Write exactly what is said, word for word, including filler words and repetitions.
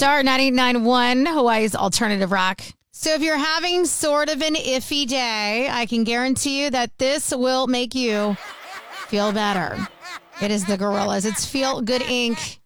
Star ninety-eight point nine one, Hawaii's alternative rock. So if you're having sort of an iffy day, I can guarantee you that this will make you feel better. It is the Gorillas. It's Feel Good Incorporated.